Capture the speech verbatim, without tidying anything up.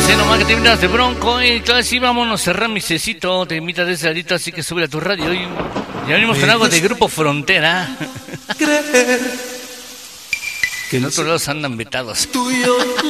así nomás que te invitas de Bronco. Y claro, sí, vámonos, cerrar mi cecito. Te invita desde ahorita, así que sube a tu radio. Y ya venimos con algo de Grupo Frontera. Que en otros lados andan vetados.